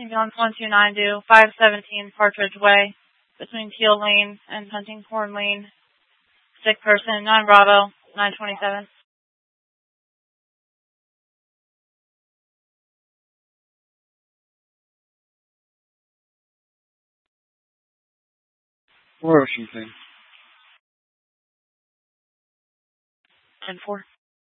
St. John's 129 due 517 Partridge Way between Teal Lane and Huntingthorne Lane. Sick person, 9 Bravo, 927. Washington. 10-4.